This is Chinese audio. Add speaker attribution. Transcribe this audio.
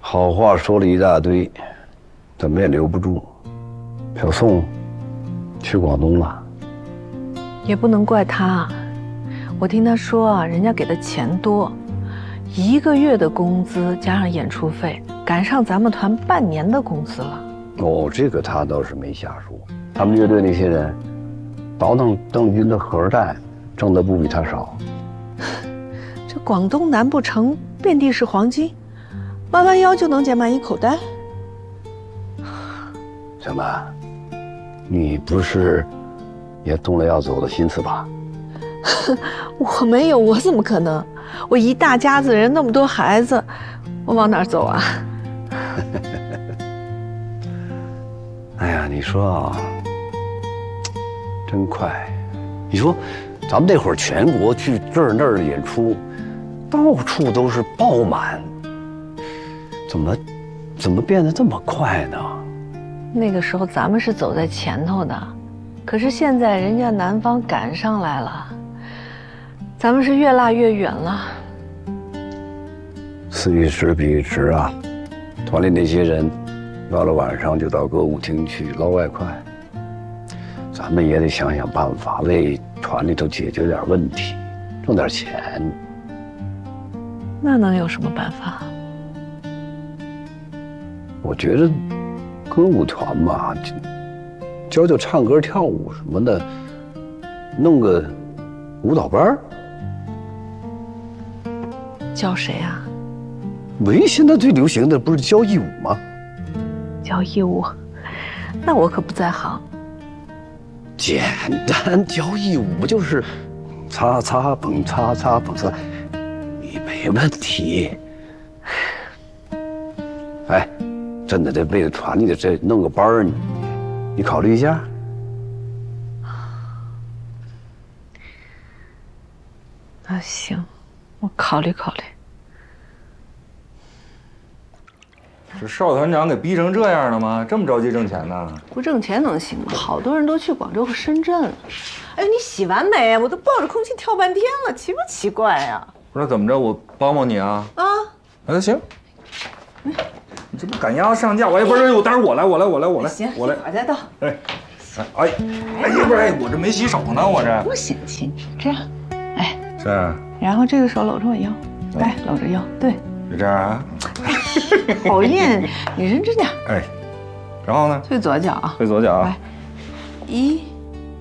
Speaker 1: 好话说了一大堆，怎么也留不住。小宋去广东了，
Speaker 2: 也不能怪他。我听他说啊，人家给的钱多，1个月的工资加上演出费，赶上咱们团半年的工资了。
Speaker 1: 哦，这个他倒是没瞎说。他们乐队那些人倒腾邓军的盒带，挣的不比他少。
Speaker 2: 这广东南部城遍地是黄金，弯弯腰就能捡满一口袋。
Speaker 1: 小曼，你不是也动了要走的心思吧？
Speaker 2: 我没有，我怎么可能？我一大家子人，那么多孩子，我往哪儿走啊？
Speaker 1: 哎呀，你说啊，真快！你说，咱们那会儿全国去这儿那儿的演出，到处都是爆满，怎么变得这么快呢？
Speaker 2: 那个时候咱们是走在前头的，可是现在人家南方赶上来了，咱们是越拉越远了。
Speaker 1: 此一时彼一时啊，团里那些人到了晚上就到歌舞厅去捞外快，咱们也得想想办法，为团里头解决点问题，挣点钱。
Speaker 2: 那能有什么办法？
Speaker 1: 我觉得歌舞团嘛，教教唱歌跳舞什么的，弄个舞蹈班。
Speaker 2: 教谁啊？
Speaker 1: 现在最流行的不是教义舞吗？
Speaker 2: 教义舞，那我可不在行。
Speaker 1: 简单，教义舞不就是擦擦蹦擦擦蹦擦，你没问题。哎，真的，这为了团里的这弄个班儿，你考虑一下。
Speaker 2: 那行，我考虑考虑。
Speaker 3: 这邵团长给逼成这样了吗？这么着急挣钱呢？
Speaker 2: 不挣钱能行吗？好多人都去广州和深圳了。哎，你洗完没？我都抱着空气跳半天了，奇不奇怪呀？
Speaker 3: 不是怎么着，我帮帮你啊？啊，那行。你这不赶鸭子上架？我也不是，我当然我来。
Speaker 2: 行，
Speaker 3: 我来，
Speaker 2: 我再倒。
Speaker 3: 哎，不是，我这没洗手呢，我这。
Speaker 2: 不嫌弃，这样，哎，
Speaker 3: 这样。
Speaker 2: 然后这个手搂着我腰，哎，搂着腰，对。
Speaker 3: 就这样啊？
Speaker 2: 讨厌，你认真点。
Speaker 3: 哎，然后呢？
Speaker 2: 推左脚啊。
Speaker 3: 推左脚啊。
Speaker 2: 来，1、